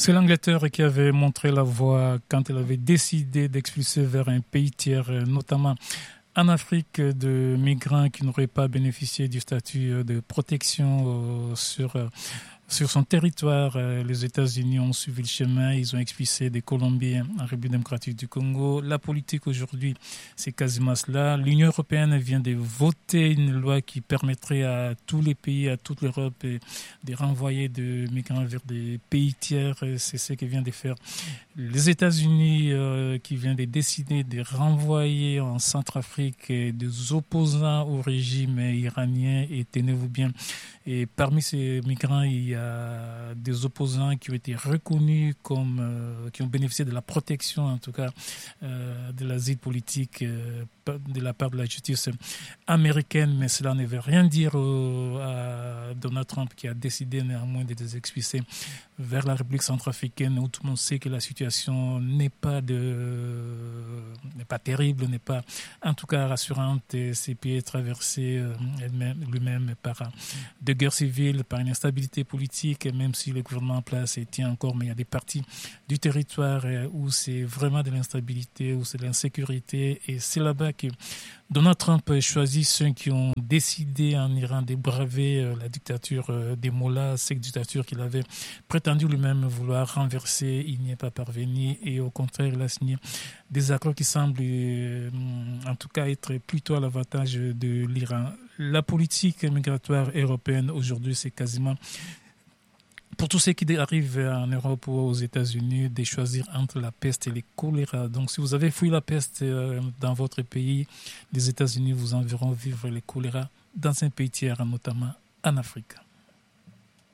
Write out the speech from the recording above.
C'est l'Angleterre qui avait montré la voie quand elle avait décidé d'expulser vers un pays tiers, notamment en Afrique, de migrants qui n'auraient pas bénéficié du statut de protection sur son territoire. Les États-Unis ont suivi le chemin, ils ont expulsé des Colombiens en République démocratique du Congo. La politique aujourd'hui, c'est quasiment cela. L'Union européenne vient de voter une loi qui permettrait à tous les pays, à toute l'Europe, de renvoyer des migrants vers des pays tiers. C'est ce que vient de faire les États-Unis, qui vient de décider de renvoyer en Centrafrique des opposants au régime iranien. Et tenez-vous bien, et parmi ces migrants, il y a des opposants qui ont été reconnus comme qui ont bénéficié de la protection, en tout cas de l'asile politique de la part de la justice américaine, mais cela ne veut rien dire à Donald Trump qui a décidé néanmoins de les expulser vers la République centrafricaine, où tout le monde sait que la situation n'est pas terrible, n'est pas en tout cas rassurante. Ces pays traversés lui-même par de guerres civiles, par une instabilité politique, même si le gouvernement en place tient encore, mais il y a des parties du territoire où c'est vraiment de l'instabilité, où c'est de l'insécurité, et c'est là-bas que Donald Trump choisit ceux qui ont décidé en Iran de braver la dictature des mollahs, cette dictature qu'il avait prétendu lui-même vouloir renverser. Il n'y est pas parvenu et au contraire, il a signé des accords qui semblent en tout cas être plutôt à l'avantage de l'Iran. La politique migratoire européenne aujourd'hui, c'est quasiment pour tous ceux qui arrivent en Europe ou aux États-Unis, de choisir entre la peste et le choléra. Donc, si vous avez fui la peste dans votre pays, les États-Unis vous enverront vivre le choléra dans un pays tiers, notamment en Afrique.